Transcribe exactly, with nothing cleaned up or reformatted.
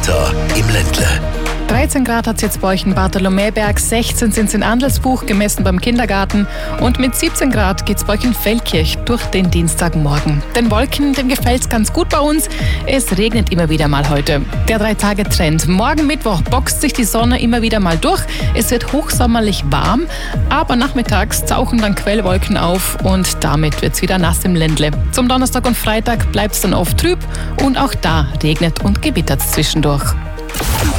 Da im Ländle. dreizehn Grad hat es jetzt bei euch in Bartholomäberg, sechzehn sind es in Andelsbuch, gemessen beim Kindergarten. Und mit siebzehn Grad geht es bei euch in Feldkirch durch den Dienstagmorgen. Den Wolken, dem gefällt es ganz gut bei uns. Es regnet immer wieder mal heute. Der Drei-Tage-Trend. Morgen Mittwoch boxt sich die Sonne immer wieder mal durch. Es wird hochsommerlich warm, aber nachmittags tauchen dann Quellwolken auf und damit wird es wieder nass im Ländle. Zum Donnerstag und Freitag bleibt es dann oft trüb und auch da regnet und gewittert es zwischendurch.